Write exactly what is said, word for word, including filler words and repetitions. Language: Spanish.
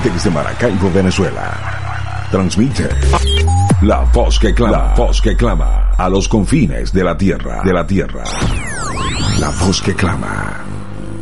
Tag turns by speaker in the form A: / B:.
A: desde Maracaibo, Venezuela. Transmite La Voz que Clama, La Voz que Clama, a los confines de la tierra, de la tierra. La Voz que Clama.